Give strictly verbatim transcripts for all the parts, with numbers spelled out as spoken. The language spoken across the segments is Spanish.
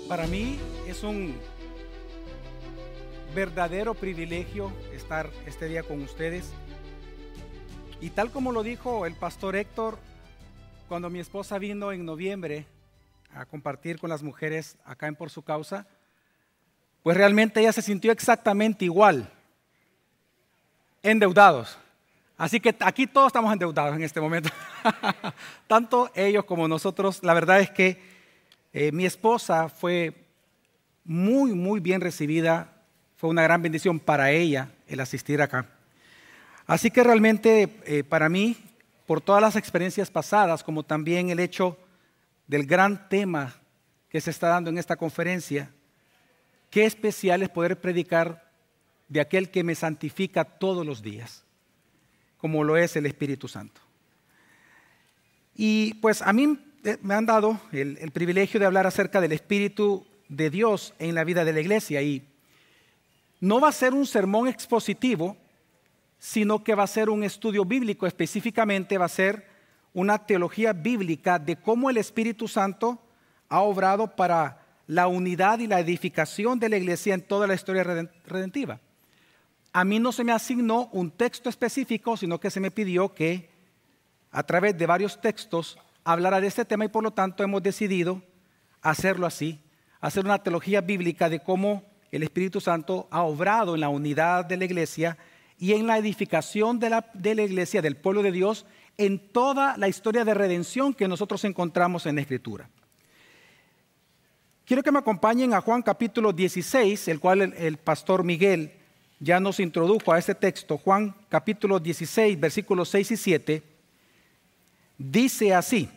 Para mí es un verdadero privilegio estar este día con ustedes. Y tal como lo dijo el pastor Héctor, cuando mi esposa vino en noviembre a compartir con las mujeres acá en Por Su Causa, pues realmente ella se sintió exactamente igual, endeudados. Así que aquí todos estamos endeudados en este momento, tanto ellos como nosotros. La verdad es que eh, mi esposa fue muy, muy bien recibida. Fue una gran bendición para ella el asistir acá. Así que realmente eh, para mí, por todas las experiencias pasadas, como también el hecho del gran tema que se está dando en esta conferencia, qué especial es poder predicar de aquel que me santifica todos los días, como lo es el Espíritu Santo. Y pues a mí me han dado el, el privilegio de hablar acerca del Espíritu de Dios en la vida de la iglesia, y no va a ser un sermón expositivo, sino que va a ser un estudio bíblico. Específicamente va a ser una teología bíblica de cómo el Espíritu Santo ha obrado para la unidad y la edificación de la iglesia en toda la historia redentiva. A mí no se me asignó un texto específico, sino que se me pidió que a través de varios textos hablara de este tema, y por lo tanto hemos decidido hacerlo así, hacer una teología bíblica de cómo el Espíritu Santo ha obrado en la unidad de la iglesia y en la edificación de la, de la iglesia, del pueblo de Dios, en toda la historia de redención que nosotros encontramos en la Escritura. Quiero que me acompañen a Juan capítulo dieciséis, el cual el, el pastor Miguel ya nos introdujo a este texto. Juan capítulo dieciséis, versículos seis y siete, dice así: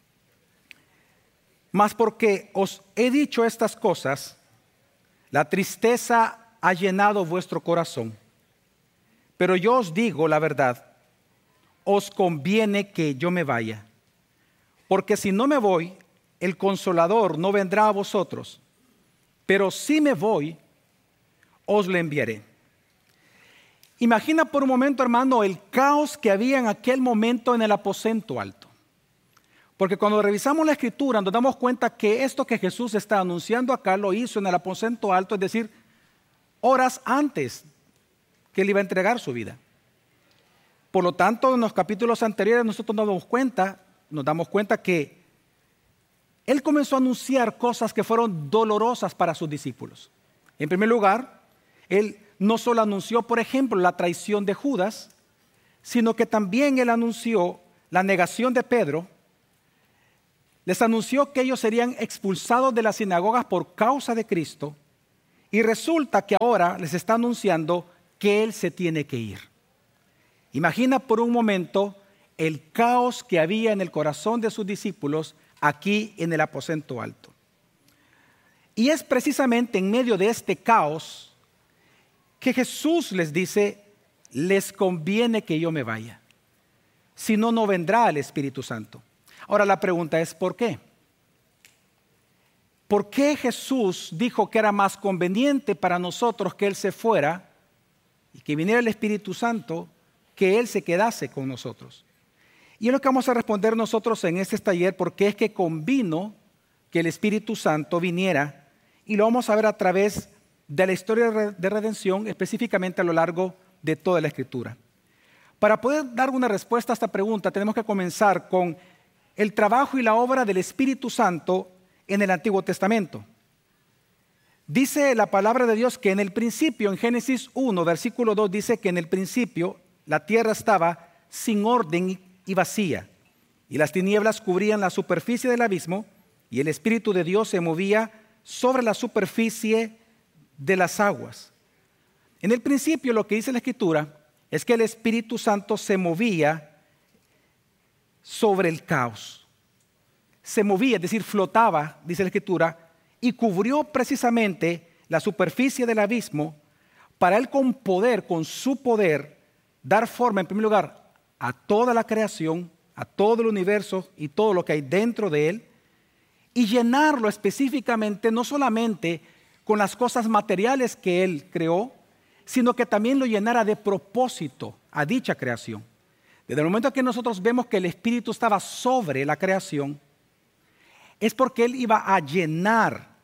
mas porque os he dicho estas cosas, la tristeza ha llenado vuestro corazón. Pero yo os digo la verdad, os conviene que yo me vaya. Porque si no me voy, el Consolador no vendrá a vosotros. Pero si me voy, os le enviaré. Imagina por un momento, hermano, el caos que había en aquel momento en el aposento alto. Porque cuando revisamos la Escritura nos damos cuenta que esto que Jesús está anunciando acá lo hizo en el aposento alto, es decir, horas antes que Él iba a entregar su vida. Por lo tanto, en los capítulos anteriores nosotros nos damos cuenta, nos damos cuenta que Él comenzó a anunciar cosas que fueron dolorosas para sus discípulos. En primer lugar, Él no solo anunció, por ejemplo, la traición de Judas, sino que también Él anunció la negación de Pedro. Les anunció que ellos serían expulsados de las sinagogas por causa de Cristo, y resulta que ahora les está anunciando que Él se tiene que ir. Imagina por un momento el caos que había en el corazón de sus discípulos aquí en el aposento alto. Y es precisamente en medio de este caos que Jesús les dice: les conviene que yo me vaya, si no, no vendrá el Espíritu Santo. Ahora la pregunta es, ¿por qué? ¿Por qué Jesús dijo que era más conveniente para nosotros que Él se fuera y que viniera el Espíritu Santo, que Él se quedase con nosotros? Y es lo que vamos a responder nosotros en este taller: porque es que convino que el Espíritu Santo viniera, y lo vamos a ver a través de la historia de redención, específicamente a lo largo de toda la Escritura. Para poder dar una respuesta a esta pregunta, tenemos que comenzar con el trabajo y la obra del Espíritu Santo en el Antiguo Testamento. Dice la palabra de Dios que en el principio, en Génesis uno, versículo dos, dice que en el principio la tierra estaba sin orden y vacía, y las tinieblas cubrían la superficie del abismo, y el Espíritu de Dios se movía sobre la superficie de las aguas. En el principio, lo que dice la Escritura es que el Espíritu Santo se movía sobre el caos. Se movía, es decir, flotaba, dice la Escritura, y cubrió precisamente la superficie del abismo para Él con poder, con su poder, dar forma, en primer lugar, a toda la creación, a todo el universo y todo lo que hay dentro de Él, y llenarlo específicamente no solamente con las cosas materiales que Él creó, sino que también lo llenara de propósito a dicha creación. Desde el momento que nosotros vemos que el Espíritu estaba sobre la creación, es porque Él iba a llenar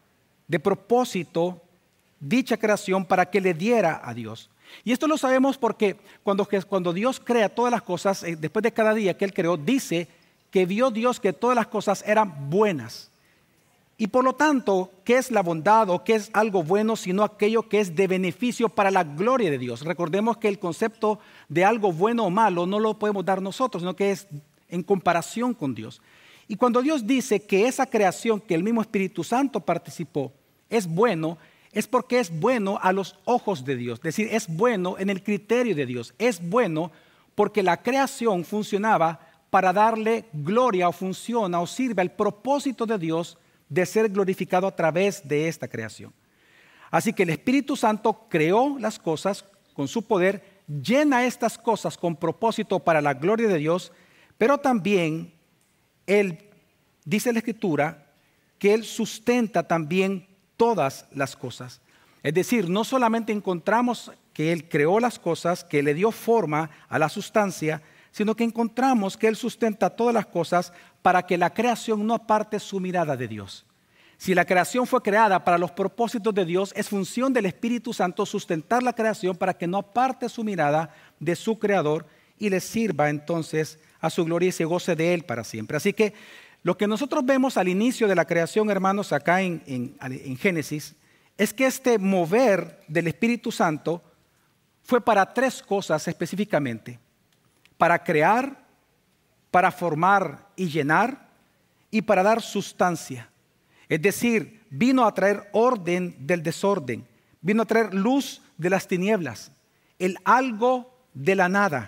de propósito dicha creación para que le diera a Dios. Y esto lo sabemos porque cuando, cuando Dios crea todas las cosas, eh, después de cada día que Él creó, dice que vio Dios que todas las cosas eran buenas. Y por lo tanto, ¿qué es la bondad o qué es algo bueno sino aquello que es de beneficio para la gloria de Dios? Recordemos que el concepto de algo bueno o malo no lo podemos dar nosotros, sino que es en comparación con Dios. Y cuando Dios dice que esa creación que el mismo Espíritu Santo participó es bueno, es porque es bueno a los ojos de Dios. Es decir, es bueno en el criterio de Dios. Es bueno porque la creación funcionaba para darle gloria o funciona o sirve al propósito de Dios de ser glorificado a través de esta creación. Así que el Espíritu Santo creó las cosas con su poder, llena estas cosas con propósito para la gloria de Dios, pero también Él, dice la Escritura, que Él sustenta también todas las cosas. Es decir, no solamente encontramos que Él creó las cosas, que le dio forma a la sustancia, sino que encontramos que Él sustenta todas las cosas para que la creación no aparte su mirada de Dios. Si la creación fue creada para los propósitos de Dios, es función del Espíritu Santo sustentar la creación para que no aparte su mirada de su Creador y le sirva entonces a su gloria y se goce de Él para siempre. Así que lo que nosotros vemos al inicio de la creación, hermanos, acá en, en, en Génesis, es que este mover del Espíritu Santo fue para tres cosas específicamente: para crear, para formar y llenar, y para dar sustancia. Es decir, vino a traer orden del desorden, vino a traer luz de las tinieblas, el algo de la nada.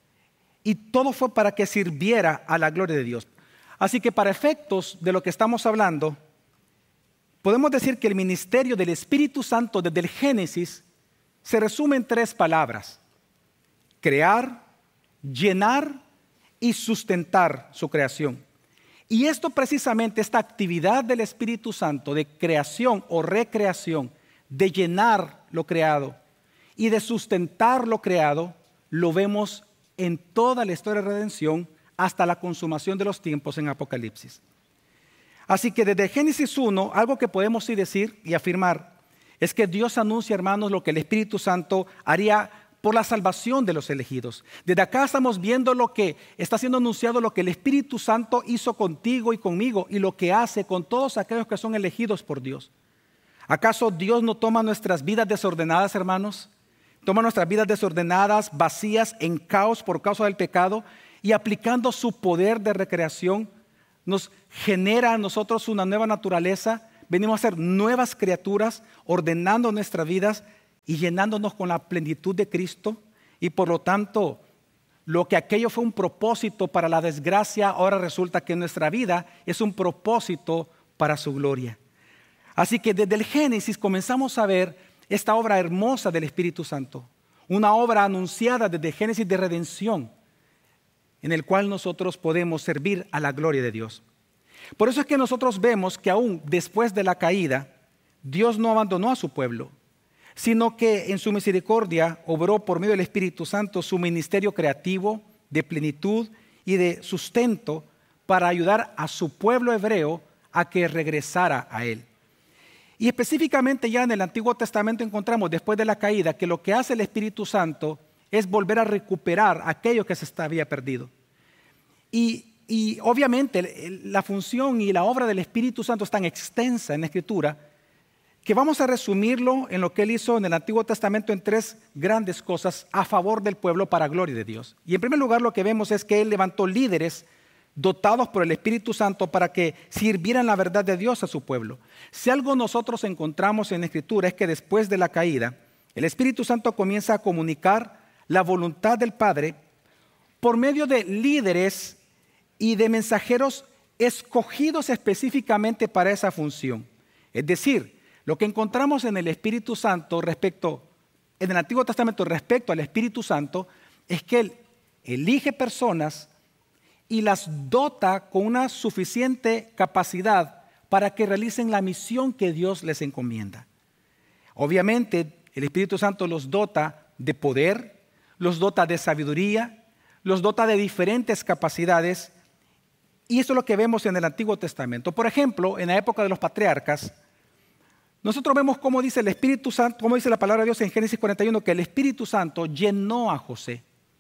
Y todo fue para que sirviera a la gloria de Dios. Así que para efectos de lo que estamos hablando, podemos decir que el ministerio del Espíritu Santo desde el Génesis se resume en tres palabras: crear, llenar y sustentar su creación. Y esto precisamente, esta actividad del Espíritu Santo de creación o recreación, de llenar lo creado y de sustentar lo creado, lo vemos en toda la historia de redención hasta la consumación de los tiempos en Apocalipsis. Así que desde Génesis uno, algo que podemos sí decir y afirmar es que Dios anuncia, hermanos, lo que el Espíritu Santo haría por la salvación de los elegidos. Desde acá estamos viendo lo que está siendo anunciado, lo que el Espíritu Santo hizo contigo y conmigo y lo que hace con todos aquellos que son elegidos por Dios. ¿Acaso Dios no toma nuestras vidas desordenadas, hermanos? Toma nuestras vidas desordenadas, vacías, en caos por causa del pecado, y aplicando su poder de recreación, nos genera a nosotros una nueva naturaleza. Venimos a ser nuevas criaturas, ordenando nuestras vidas y llenándonos con la plenitud de Cristo. Y por lo tanto, lo que aquello fue un propósito para la desgracia, ahora resulta que nuestra vida es un propósito para su gloria. Así que desde el Génesis comenzamos a ver esta obra hermosa del Espíritu Santo, una obra anunciada desde Génesis de redención, en el cual nosotros podemos servir a la gloria de Dios. Por eso es que nosotros vemos que aún después de la caída, Dios no abandonó a su pueblo, sino que en su misericordia obró por medio del Espíritu Santo su ministerio creativo de plenitud y de sustento para ayudar a su pueblo hebreo a que regresara a Él. Y específicamente ya en el Antiguo Testamento encontramos, después de la caída, que lo que hace el Espíritu Santo es volver a recuperar aquello que se había perdido. Y, y obviamente la función y la obra del Espíritu Santo es tan extensa en la Escritura que vamos a resumirlo en lo que Él hizo en el Antiguo Testamento en tres grandes cosas a favor del pueblo para gloria de Dios. Y en primer lugar lo que vemos es que Él levantó líderes dotados por el Espíritu Santo para que sirvieran la verdad de Dios a su pueblo. Si algo nosotros encontramos en la Escritura es que después de la caída, el Espíritu Santo comienza a comunicar la voluntad del Padre por medio de líderes y de mensajeros escogidos específicamente para esa función. Es decir, lo que encontramos en el Espíritu Santo respecto, en el Antiguo Testamento respecto al Espíritu Santo, es que Él elige personas y las dota con una suficiente capacidad para que realicen la misión que Dios les encomienda. Obviamente, el Espíritu Santo los dota de poder, los dota de sabiduría, los dota de diferentes capacidades, y eso es lo que vemos en el Antiguo Testamento. Por ejemplo, en la época de los patriarcas, nosotros vemos cómo dice el Espíritu Santo, cómo dice la palabra de Dios en Génesis cuarenta y uno, que el Espíritu Santo llenó a José.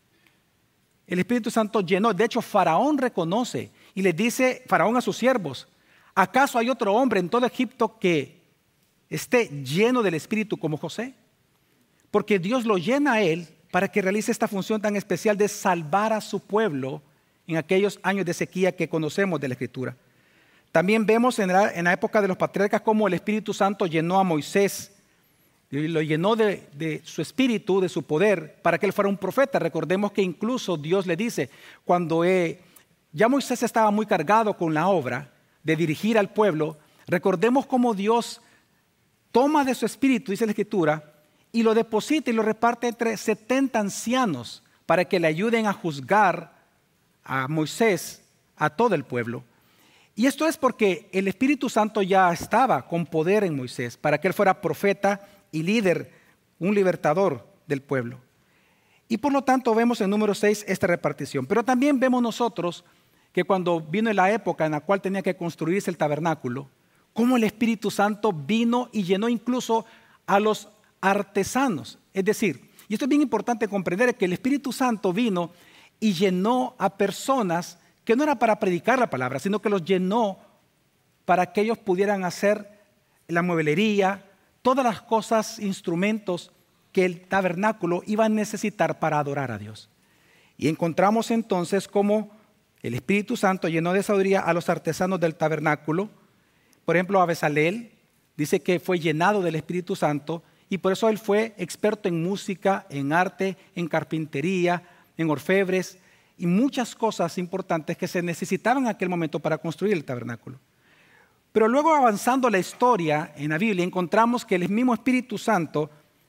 El Espíritu Santo llenó, de hecho Faraón reconoce y le dice Faraón a sus siervos, ¿acaso hay otro hombre en todo Egipto que esté lleno del Espíritu como José? Porque Dios lo llena a él para que realice esta función tan especial de salvar a su pueblo en aquellos años de sequía que conocemos de la Escritura. También vemos en la, en la época de los patriarcas cómo el Espíritu Santo llenó a Moisés, y lo llenó de, de su espíritu, de su poder, para que él fuera un profeta. Recordemos que incluso Dios le dice, cuando eh, ya Moisés estaba muy cargado con la obra de dirigir al pueblo, recordemos cómo Dios toma de su espíritu, dice la Escritura, y lo deposita y lo reparte entre setenta ancianos para que le ayuden a juzgar a Moisés, a todo el pueblo. Y esto es porque el Espíritu Santo ya estaba con poder en Moisés, para que él fuera profeta y líder, un libertador del pueblo. Y por lo tanto vemos en número seis esta repartición. Pero también vemos nosotros que cuando vino la época en la cual tenía que construirse el tabernáculo, cómo el Espíritu Santo vino y llenó incluso a los artesanos. Es decir, y esto es bien importante comprender, que el Espíritu Santo vino y llenó a personas que no era para predicar la palabra, sino que los llenó para que ellos pudieran hacer la mueblería, todas las cosas, instrumentos que el tabernáculo iba a necesitar para adorar a Dios. Y encontramos entonces cómo el Espíritu Santo llenó de sabiduría a los artesanos del tabernáculo. Por ejemplo, a Bezalel dice que fue llenado del Espíritu Santo y por eso él fue experto en música, en arte, en carpintería, en orfebres y muchas cosas importantes que se necesitaban en aquel momento para construir el tabernáculo. Pero luego, avanzando la historia en la Biblia, encontramos que el mismo Espíritu Santo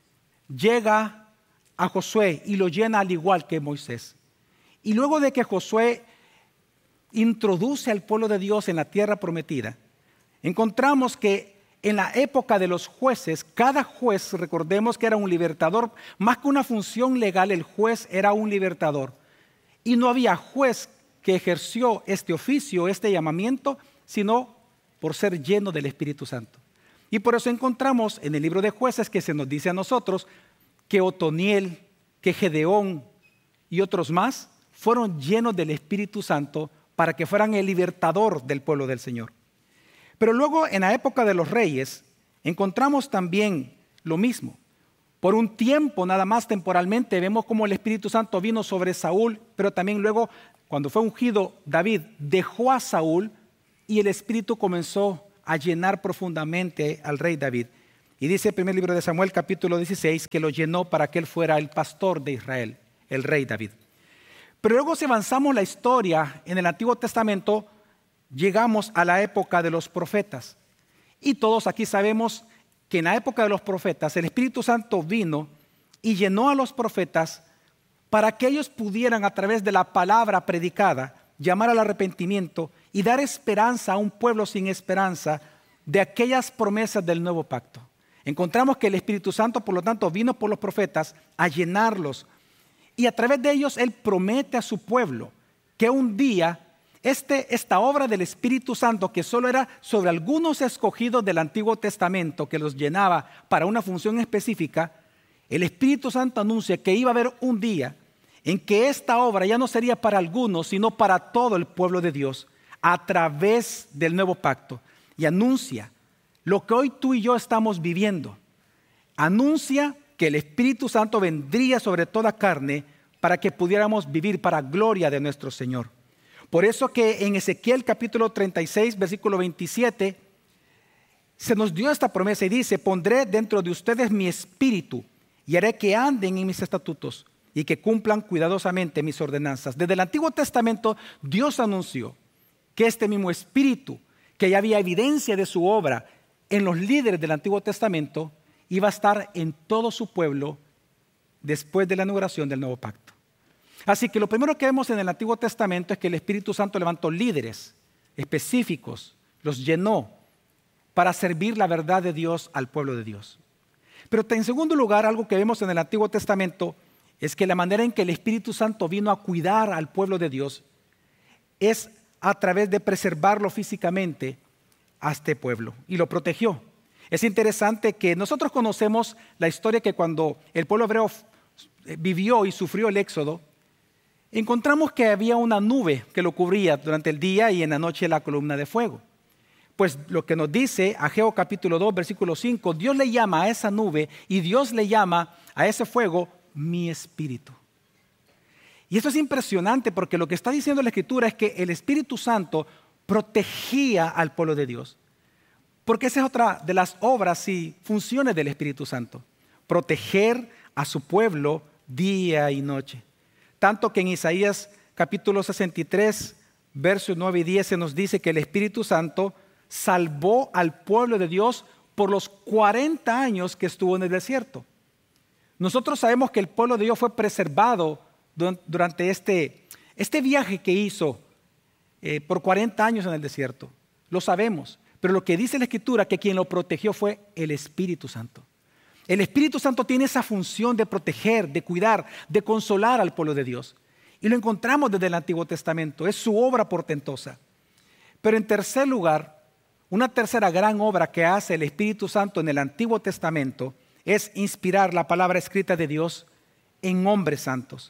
llega a Josué y lo llena al igual que Moisés. Y luego de que Josué introduce al pueblo de Dios en la tierra prometida, encontramos que en la época de los jueces, cada juez, recordemos que era un libertador, más que una función legal, el juez era un libertador. Y no había juez que ejerció este oficio, este llamamiento, sino por ser lleno del Espíritu Santo. Y por eso encontramos en el libro de Jueces que se nos dice a nosotros que Otoniel, que Gedeón y otros más fueron llenos del Espíritu Santo para que fueran el libertador del pueblo del Señor. Pero luego en la época de los reyes encontramos también lo mismo. Por un tiempo, nada más temporalmente, vemos cómo el Espíritu Santo vino sobre Saúl, pero también luego, cuando fue ungido David, dejó a Saúl y el Espíritu comenzó a llenar profundamente al rey David. Y dice el primer libro de Samuel, capítulo dieciséis, que lo llenó para que él fuera el pastor de Israel, el rey David. Pero luego, si avanzamos la historia en el Antiguo Testamento, llegamos a la época de los profetas. Y todos aquí sabemos que en la época de los profetas el Espíritu Santo vino y llenó a los profetas para que ellos pudieran, a través de la palabra predicada, llamar al arrepentimiento y dar esperanza a un pueblo sin esperanza de aquellas promesas del nuevo pacto. Encontramos que el Espíritu Santo, por lo tanto, vino por los profetas a llenarlos y a través de ellos él promete a su pueblo que un día Este, esta obra del Espíritu Santo, que solo era sobre algunos escogidos del Antiguo Testamento, que los llenaba para una función específica, el Espíritu Santo anuncia que iba a haber un día en que esta obra ya no sería para algunos, sino para todo el pueblo de Dios, a través del nuevo pacto. Y anuncia lo que hoy tú y yo estamos viviendo. Anuncia que el Espíritu Santo vendría sobre toda carne para que pudiéramos vivir para gloria de nuestro Señor. Por eso que en Ezequiel capítulo treinta y seis, versículo veintisiete, se nos dio esta promesa y dice: pondré dentro de ustedes mi espíritu y haré que anden en mis estatutos y que cumplan cuidadosamente mis ordenanzas. Desde el Antiguo Testamento Dios anunció que este mismo espíritu, que ya había evidencia de su obra en los líderes del Antiguo Testamento, iba a estar en todo su pueblo después de la inauguración del nuevo pacto. Así que lo primero que vemos en el Antiguo Testamento es que el Espíritu Santo levantó líderes específicos, los llenó para servir la verdad de Dios al pueblo de Dios. Pero en segundo lugar, algo que vemos en el Antiguo Testamento es que la manera en que el Espíritu Santo vino a cuidar al pueblo de Dios es a través de preservarlo físicamente a este pueblo, y lo protegió. Es interesante que nosotros conocemos la historia que cuando el pueblo hebreo vivió y sufrió el éxodo, encontramos que había una nube que lo cubría durante el día y en la noche la columna de fuego. Pues lo que nos dice Ageo capítulo dos, versículo cinco, Dios le llama a esa nube y Dios le llama a ese fuego mi espíritu. Y esto es impresionante porque lo que está diciendo la Escritura es que el Espíritu Santo protegía al pueblo de Dios. Porque esa es otra de las obras y funciones del Espíritu Santo. Proteger a su pueblo día y noche. Tanto que en Isaías capítulo sesenta y tres, versos nueve y diez se nos dice que el Espíritu Santo salvó al pueblo de Dios por los cuarenta años que estuvo en el desierto. Nosotros sabemos que el pueblo de Dios fue preservado durante este, este viaje que hizo eh, por cuarenta años en el desierto. Lo sabemos. Pero lo que dice la Escritura que quien lo protegió fue el Espíritu Santo. El Espíritu Santo tiene esa función de proteger, de cuidar, de consolar al pueblo de Dios. Y lo encontramos desde el Antiguo Testamento. Es su obra portentosa. Pero en tercer lugar, una tercera gran obra que hace el Espíritu Santo en el Antiguo Testamento es inspirar la palabra escrita de Dios en hombres santos.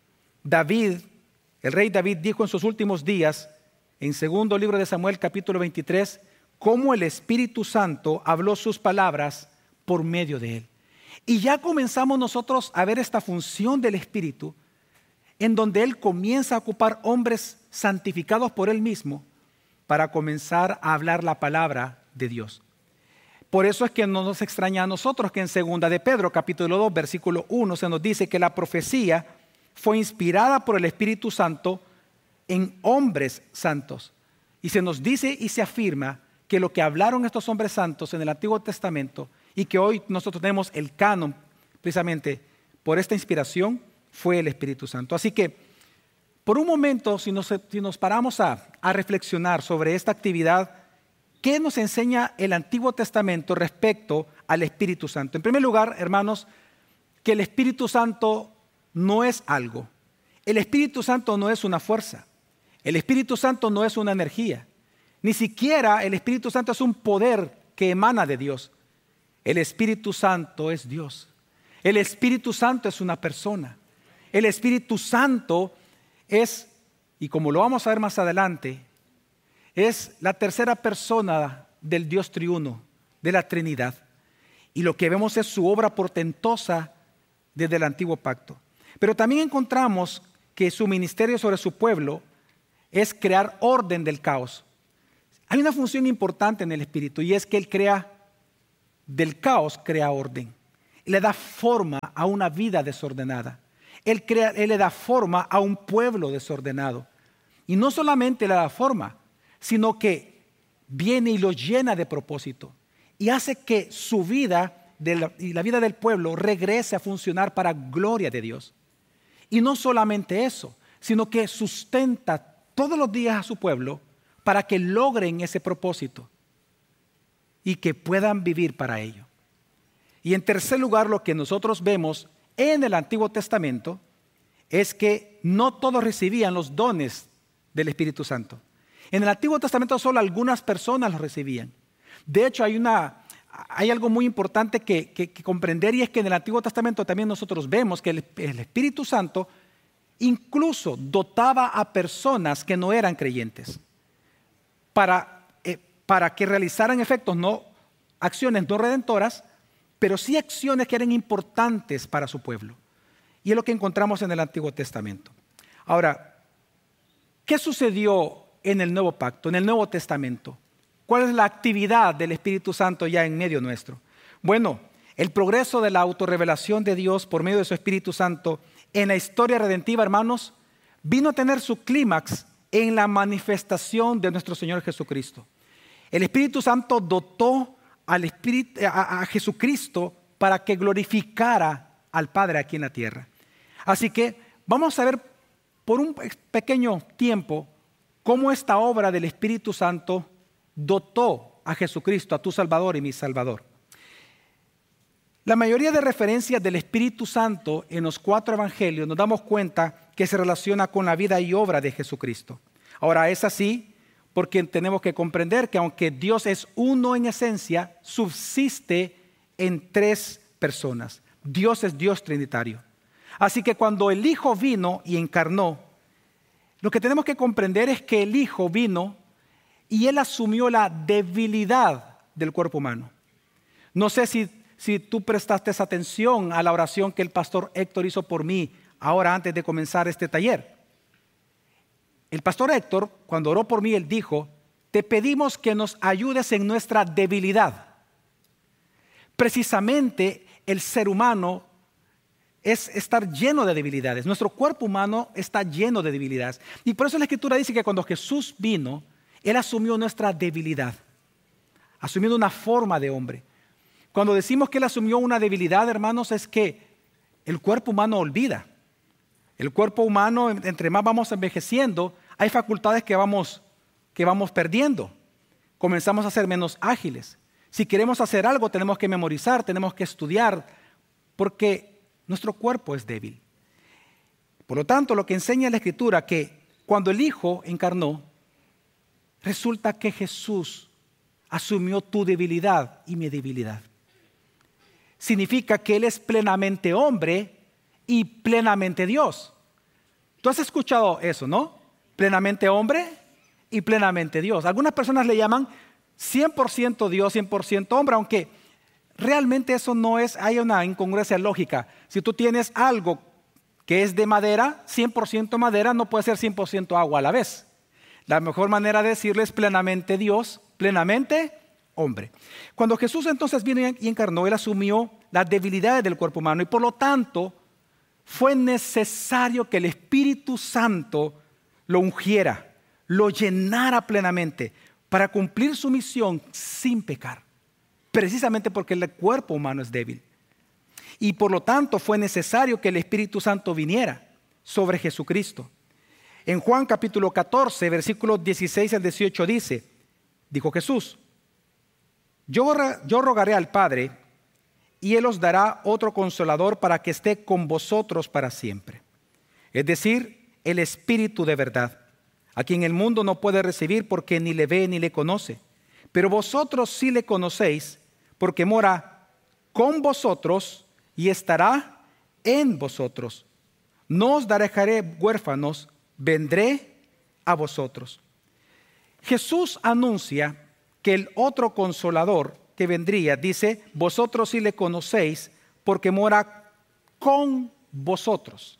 David, el rey David dijo en sus últimos días, en segundo libro de Samuel capítulo veintitrés, cómo el Espíritu Santo habló sus palabras por medio de él. Y ya comenzamos nosotros a ver esta función del Espíritu, en donde él comienza a ocupar hombres santificados por él mismo para comenzar a hablar la palabra de Dios. Por eso es que no nos extraña a nosotros que en segunda de Pedro capítulo dos, versículo uno se nos dice que la profecía fue inspirada por el Espíritu Santo en hombres santos. Y se nos dice y se afirma que lo que hablaron estos hombres santos en el Antiguo Testamento y que hoy nosotros tenemos el canon precisamente por esta inspiración fue el Espíritu Santo. Así que por un momento, si nos, si nos paramos a, a reflexionar sobre esta actividad, ¿qué nos enseña el Antiguo Testamento respecto al Espíritu Santo? En primer lugar, hermanos, que el Espíritu Santo no es algo. El Espíritu Santo no es una fuerza. El Espíritu Santo no es una energía. Ni siquiera el Espíritu Santo es un poder que emana de Dios. El Espíritu Santo es Dios. El Espíritu Santo es una persona. El Espíritu Santo es, y como lo vamos a ver más adelante, es la tercera persona del Dios triuno, de la Trinidad. Y lo que vemos es su obra portentosa desde el Antiguo Pacto. Pero también encontramos que su ministerio sobre su pueblo es crear orden del caos. Hay una función importante en el Espíritu y es que Él crea, del caos crea orden. Él le da forma a una vida desordenada. Él, crea, él le da forma a un pueblo desordenado. Y no solamente le da forma, sino que viene y lo llena de propósito. Y hace que su vida de la, y la vida del pueblo regrese a funcionar para gloria de Dios. Y no solamente eso, sino que sustenta todos los días a su pueblo para que logren ese propósito y que puedan vivir para ello. Y en tercer lugar, lo que nosotros vemos en el Antiguo Testamento es que no todos recibían los dones del Espíritu Santo. En el Antiguo Testamento solo algunas personas los recibían. De hecho, hay, una, hay algo muy importante que, que, que comprender y es que en el Antiguo Testamento también nosotros vemos que el, el Espíritu Santo incluso dotaba a personas que no eran creyentes para, eh, para que realizaran efectos, no acciones no redentoras, pero sí acciones que eran importantes para su pueblo. Y es lo que encontramos en el Antiguo Testamento. Ahora, ¿qué sucedió en el Nuevo Pacto, en el Nuevo Testamento? ¿Cuál es la actividad del Espíritu Santo ya en medio nuestro? Bueno, el progreso de la autorrevelación de Dios por medio de su Espíritu Santo en la historia redentiva, hermanos, vino a tener su clímax en la manifestación de nuestro Señor Jesucristo. El Espíritu Santo dotó al Espíritu, a, a Jesucristo para que glorificara al Padre aquí en la tierra. Así que vamos a ver por un pequeño tiempo cómo esta obra del Espíritu Santo dotó a Jesucristo, a tu Salvador y mi Salvador. La mayoría de referencias del Espíritu Santo en los cuatro evangelios nos damos cuenta que se relaciona con la vida y obra de Jesucristo. Ahora es así porque tenemos que comprender que aunque Dios es uno en esencia, subsiste en tres personas. Dios es Dios trinitario. Así que cuando el Hijo vino y encarnó, lo que tenemos que comprender es que el Hijo vino y Él asumió la debilidad del cuerpo humano. No sé si, si tú prestaste esa atención a la oración que el pastor Héctor hizo por mí ahora antes de comenzar este taller. El pastor Héctor, cuando oró por mí, él dijo: te pedimos que nos ayudes en nuestra debilidad. Precisamente el ser humano es estar lleno de debilidades. Nuestro cuerpo humano está lleno de debilidades. Y por eso la Escritura dice que cuando Jesús vino, Él asumió nuestra debilidad, asumiendo una forma de hombre. Cuando decimos que Él asumió una debilidad, hermanos, es que el cuerpo humano olvida. El cuerpo humano, entre más vamos envejeciendo, hay facultades que vamos, que vamos perdiendo. Comenzamos a ser menos ágiles. Si queremos hacer algo, tenemos que memorizar, tenemos que estudiar, porque nuestro cuerpo es débil. Por lo tanto, lo que enseña la Escritura, que cuando el Hijo encarnó, resulta que Jesús asumió tu debilidad y mi debilidad. Significa que Él es plenamente hombre y plenamente Dios. Tú has escuchado eso, ¿no? Plenamente hombre y plenamente Dios. Algunas personas le llaman cien por ciento Dios, cien por ciento hombre, aunque realmente eso no es, hay una incongruencia lógica. Si tú tienes algo que es de madera, cien por ciento madera, no puede ser cien por ciento agua a la vez. La mejor manera de decirle es plenamente Dios, plenamente hombre. Cuando Jesús entonces vino y encarnó, Él asumió las debilidades del cuerpo humano y por lo tanto fue necesario que el Espíritu Santo lo ungiera, lo llenara plenamente para cumplir su misión sin pecar, precisamente porque el cuerpo humano es débil. Y por lo tanto fue necesario que el Espíritu Santo viniera sobre Jesucristo. En Juan capítulo catorce, versículos dieciséis al dieciocho dice, dijo Jesús: yo, yo rogaré al Padre y Él os dará otro consolador para que esté con vosotros para siempre. Es decir, el Espíritu de verdad, a quien el mundo no puede recibir porque ni le ve ni le conoce. Pero vosotros sí le conocéis, porque mora con vosotros y estará en vosotros. No os dejaré huérfanos, vendré a vosotros. Jesús anuncia que el otro consolador que vendría, dice, vosotros sí le conocéis, porque mora con vosotros.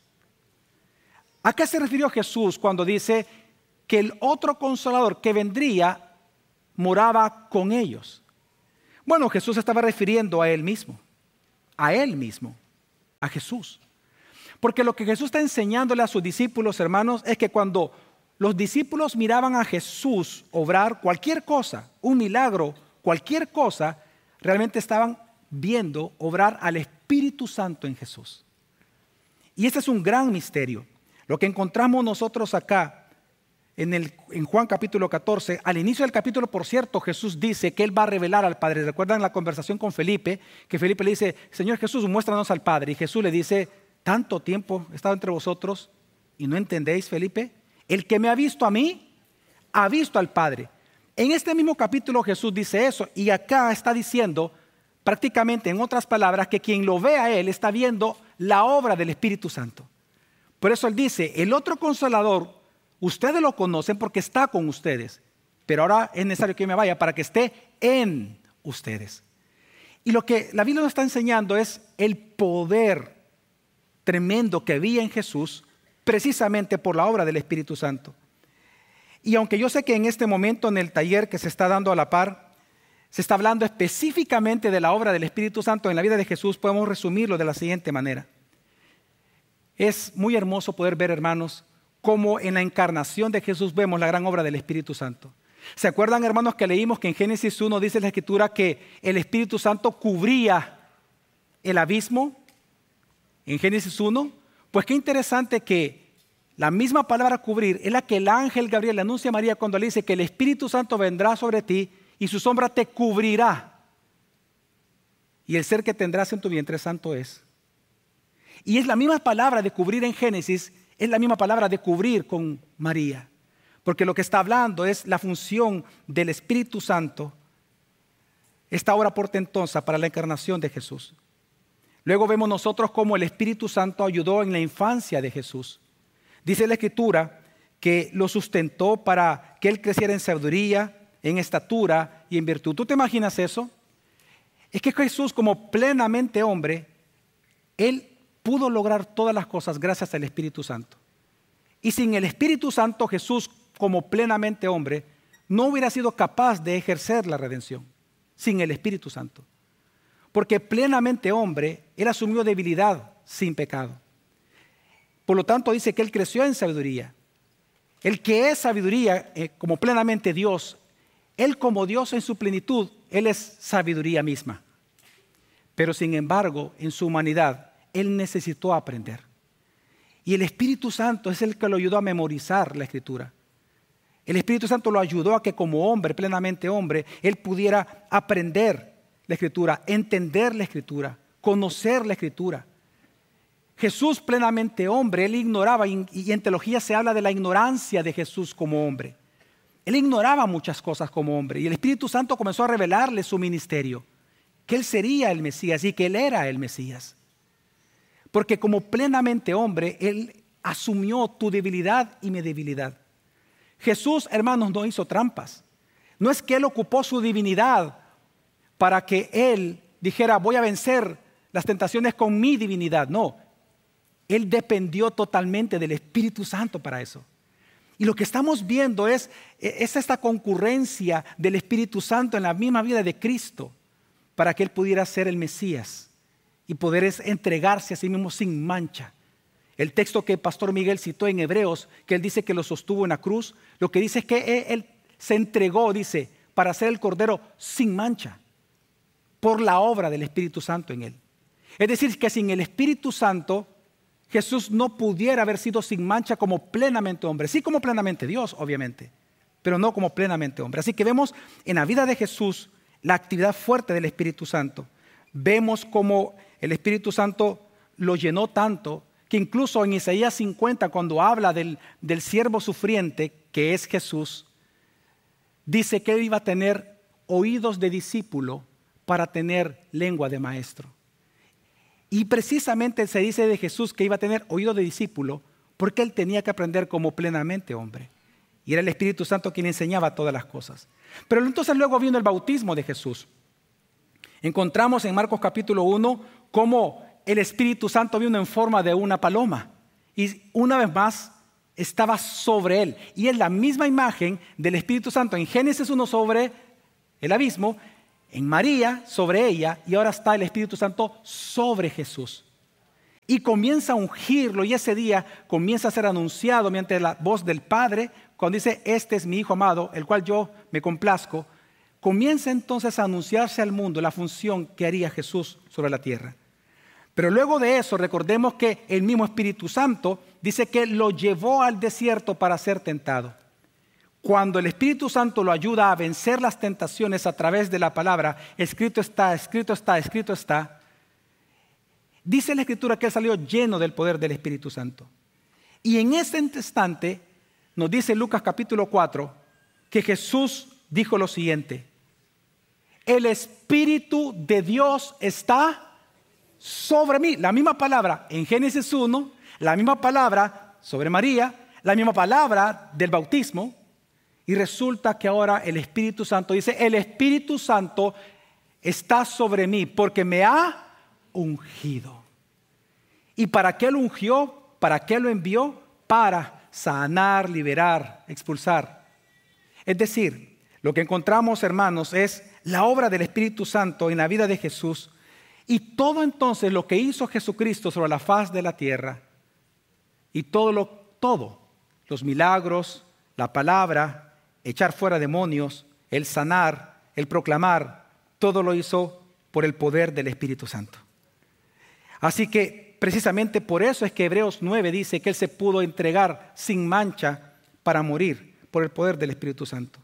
¿A qué se refirió Jesús cuando dice que el otro consolador que vendría moraba con ellos? Bueno, Jesús estaba refiriendo a Él mismo, a Él mismo, a Jesús. Porque lo que Jesús está enseñándole a sus discípulos, hermanos, es que cuando los discípulos miraban a Jesús obrar cualquier cosa, un milagro, cualquier cosa, realmente estaban viendo obrar al Espíritu Santo en Jesús. Y este es un gran misterio. Lo que encontramos nosotros acá en, el, en Juan capítulo catorce, al inicio del capítulo, por cierto, Jesús dice que Él va a revelar al Padre. ¿Recuerdan la conversación con Felipe? Que Felipe le dice, Señor Jesús, muéstranos al Padre. Y Jesús le dice, ¿tanto tiempo he estado entre vosotros y no entendéis, Felipe? El que me ha visto a mí, ha visto al Padre. En este mismo capítulo Jesús dice eso y acá está diciendo prácticamente en otras palabras que quien lo ve a Él está viendo la obra del Espíritu Santo. Por eso Él dice, el otro consolador, ustedes lo conocen porque está con ustedes, pero ahora es necesario que me vaya para que esté en ustedes. Y lo que la Biblia nos está enseñando es el poder tremendo que había en Jesús precisamente por la obra del Espíritu Santo. Y aunque yo sé que en este momento en el taller que se está dando a la par, se está hablando específicamente de la obra del Espíritu Santo en la vida de Jesús, podemos resumirlo de la siguiente manera. Es muy hermoso poder ver, hermanos, cómo en la encarnación de Jesús vemos la gran obra del Espíritu Santo. ¿Se acuerdan, hermanos, que leímos que en Génesis uno dice la Escritura que el Espíritu Santo cubría el abismo? En Génesis uno, pues qué interesante que la misma palabra cubrir es la que el ángel Gabriel le anuncia a María cuando le dice que el Espíritu Santo vendrá sobre ti y su sombra te cubrirá. Y el ser que tendrás en tu vientre santo es. Y es la misma palabra de cubrir en Génesis, es la misma palabra de cubrir con María. porque lo que está hablando es la función del Espíritu Santo, esta obra portentosa para la encarnación de Jesús. Luego vemos nosotros cómo el Espíritu Santo ayudó en la infancia de Jesús. Dice la Escritura que lo sustentó para que Él creciera en sabiduría, en estatura y en virtud. ¿Tú te imaginas eso? Es que Jesús, como plenamente hombre, Él pudo lograr todas las cosas gracias al Espíritu Santo. Y sin el Espíritu Santo, Jesús, como plenamente hombre, no hubiera sido capaz de ejercer la redención. Sin el Espíritu Santo. Porque plenamente hombre, Él asumió debilidad sin pecado. Por lo tanto, dice que Él creció en sabiduría. El que es sabiduría, eh, como plenamente Dios, Él como Dios en su plenitud, Él es sabiduría misma. Pero sin embargo, en su humanidad, Él necesitó aprender. Y el Espíritu Santo es el que lo ayudó a memorizar la Escritura. El Espíritu Santo lo ayudó a que como hombre, plenamente hombre, Él pudiera aprender la Escritura, entender la Escritura, conocer la Escritura. Jesús plenamente hombre, Él ignoraba, y en teología se habla de la ignorancia de Jesús como hombre. Él ignoraba muchas cosas como hombre y el Espíritu Santo comenzó a revelarle su ministerio, que Él sería el Mesías y que Él era el Mesías. Porque como plenamente hombre, Él asumió tu debilidad y mi debilidad. Jesús, hermanos, no hizo trampas. No es que Él ocupó su divinidad para que Él dijera, voy a vencer las tentaciones con mi divinidad. No, Él dependió totalmente del Espíritu Santo para eso. Y lo que estamos viendo es, es esta concurrencia del Espíritu Santo en la misma vida de Cristo para que Él pudiera ser el Mesías y poder entregarse a sí mismo sin mancha. El texto que el pastor Miguel citó en Hebreos, que él dice que lo sostuvo en la cruz, lo que dice es que él se entregó, dice, para ser el Cordero sin mancha, por la obra del Espíritu Santo en él. Es decir, que sin el Espíritu Santo, Jesús no pudiera haber sido sin mancha como plenamente hombre. Sí como plenamente Dios, obviamente, pero no como plenamente hombre. Así que vemos en la vida de Jesús la actividad fuerte del Espíritu Santo. Vemos cómo el Espíritu Santo lo llenó tanto que incluso en Isaías cincuenta, cuando habla del, del siervo sufriente, que es Jesús, dice que él iba a tener oídos de discípulo para tener lengua de maestro. Y precisamente se dice de Jesús que iba a tener oído de discípulo porque él tenía que aprender como plenamente hombre. Y era el Espíritu Santo quien enseñaba todas las cosas. Pero entonces luego vino el bautismo de Jesús. Encontramos en Marcos capítulo uno cómo el Espíritu Santo vino en forma de una paloma. Y una vez más estaba sobre él. Y es la misma imagen del Espíritu Santo en Génesis uno sobre el abismo, en María sobre ella, y ahora está el Espíritu Santo sobre Jesús. Y comienza a ungirlo, y ese día comienza a ser anunciado mediante la voz del Padre, cuando dice, este es mi Hijo amado, el cual yo me complazco. Comienza entonces a anunciarse al mundo la función que haría Jesús sobre la tierra. Pero luego de eso, recordemos que el mismo Espíritu Santo dice que lo llevó al desierto para ser tentado. Cuando el Espíritu Santo lo ayuda a vencer las tentaciones a través de la palabra, escrito está, escrito está, escrito está, dice la Escritura que él salió lleno del poder del Espíritu Santo. Y en ese instante, nos dice Lucas capítulo cuatro, que Jesús dijo lo siguiente: el Espíritu de Dios está sobre mí. La misma palabra en Génesis uno, la misma palabra sobre María, la misma palabra del bautismo. Y resulta que ahora el Espíritu Santo dice, el Espíritu Santo está sobre mí porque me ha ungido. ¿Y para qué lo ungió? ¿Para qué lo envió? Para sanar, liberar, expulsar. Es decir, lo que encontramos, hermanos, es la obra del Espíritu Santo en la vida de Jesús. Y todo entonces lo que hizo Jesucristo sobre la faz de la tierra, y todo, lo, todo los milagros, la palabra, echar fuera demonios, el sanar, el proclamar, todo lo hizo por el poder del Espíritu Santo. Así que precisamente por eso es que Hebreos nueve dice que Él se pudo entregar sin mancha para morir por el poder del Espíritu Santo.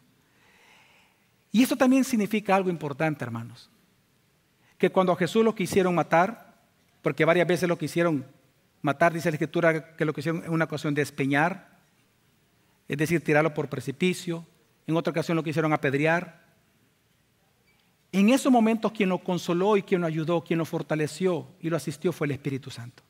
Y esto también significa algo importante, hermanos. Que cuando a Jesús lo quisieron matar, porque varias veces lo quisieron matar, dice la Escritura que lo quisieron en una ocasión despeñar, es decir, tirarlo por precipicio. En otra ocasión lo quisieron apedrear. En esos momentos quien lo consoló y quien lo ayudó, quien lo fortaleció y lo asistió fue el Espíritu Santo.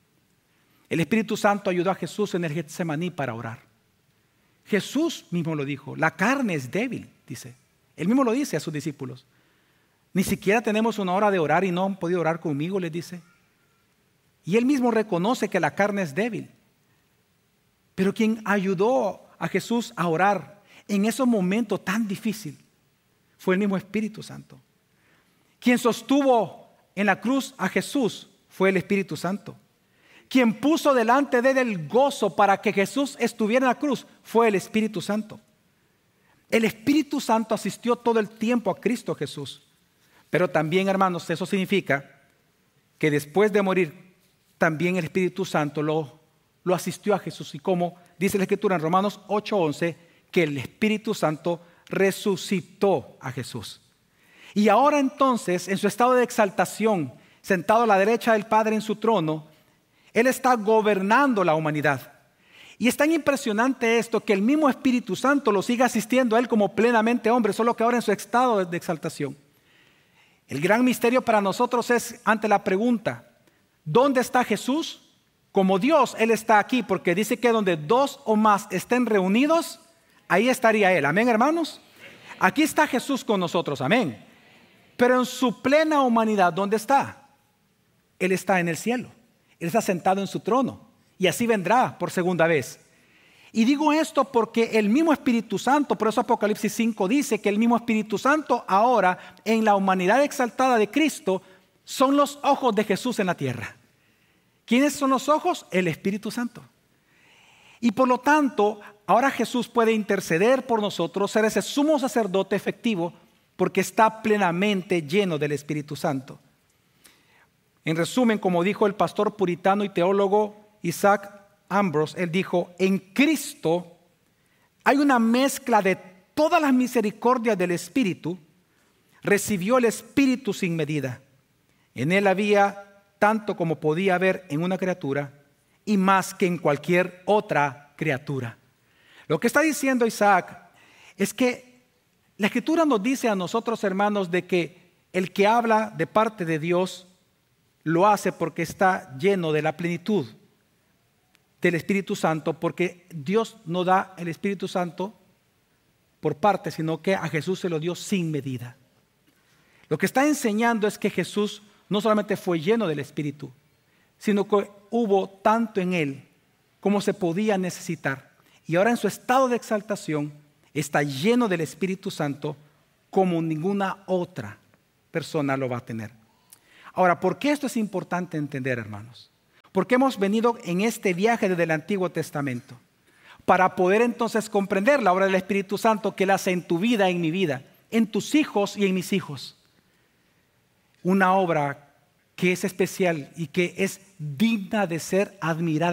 El Espíritu Santo ayudó a Jesús en el Getsemaní para orar. Jesús mismo lo dijo, la carne es débil, dice. Él mismo lo dice a sus discípulos. Ni siquiera tenemos una hora de orar y no han podido orar conmigo, les dice. Y él mismo reconoce que la carne es débil. Pero quien ayudó a Jesús a orar en esos momentos tan difíciles fue el mismo Espíritu Santo. Quien sostuvo en la cruz a Jesús fue el Espíritu Santo. Quien puso delante de él el gozo para que Jesús estuviera en la cruz fue el Espíritu Santo. El Espíritu Santo asistió todo el tiempo a Cristo Jesús. Pero también, hermanos, eso significa que después de morir, también el Espíritu Santo lo, lo asistió a Jesús. Y como dice la Escritura en Romanos ocho once, que el Espíritu Santo resucitó a Jesús. Y ahora entonces, en su estado de exaltación, sentado a la derecha del Padre en su trono, Él está gobernando la humanidad. Y es tan impresionante esto que el mismo Espíritu Santo lo sigue asistiendo a Él como plenamente hombre, solo que ahora en su estado de exaltación. El gran misterio para nosotros es ante la pregunta, ¿dónde está Jesús? Como Dios, Él está aquí, porque dice que donde dos o más estén reunidos, ahí estaría Él. Amén, hermanos. Aquí está Jesús con nosotros, amén. Pero en su plena humanidad, ¿dónde está? Él está en el cielo. Él está sentado en su trono y así vendrá por segunda vez. Y digo esto porque el mismo Espíritu Santo, por eso Apocalipsis cinco dice que el mismo Espíritu Santo ahora en la humanidad exaltada de Cristo son los ojos de Jesús en la tierra. ¿Quiénes son los ojos? El Espíritu Santo. Y por lo tanto, ahora Jesús puede interceder por nosotros, ser ese sumo sacerdote efectivo porque está plenamente lleno del Espíritu Santo. En resumen, como dijo el pastor puritano y teólogo Isaac Ambrose, él dijo, en Cristo hay una mezcla de todas las misericordias del Espíritu. Recibió el Espíritu sin medida. En él había tanto como podía haber en una criatura y más que en cualquier otra criatura. Lo que está diciendo Isaac es que la Escritura nos dice a nosotros, hermanos, de que el que habla de parte de Dios lo hace porque está lleno de la plenitud del Espíritu Santo, porque Dios no da el Espíritu Santo por parte, sino que a Jesús se lo dio sin medida. Lo que está enseñando es que Jesús no solamente fue lleno del Espíritu, sino que hubo tanto en él como se podía necesitar. Y ahora en su estado de exaltación está lleno del Espíritu Santo como ninguna otra persona lo va a tener. Ahora, ¿por qué esto es importante entender, hermanos? Porque hemos venido en este viaje desde el Antiguo Testamento para poder entonces comprender la obra del Espíritu Santo que Él hace en tu vida, en mi vida, en tus hijos y en mis hijos. Una obra que es especial y que es digna de ser admirada